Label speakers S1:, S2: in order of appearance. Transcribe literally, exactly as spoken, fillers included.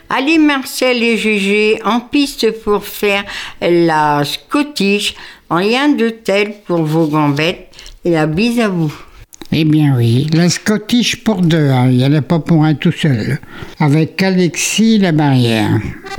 S1: Allez, Marcel et Gégé, en piste pour faire la Scottish. Rien de tel pour vos gambettes. Et la bise à vous.
S2: Eh bien oui, la Scottish pour deux, hein. Il n'y en a pas pour un tout seul. Avec Alexis La Barrière.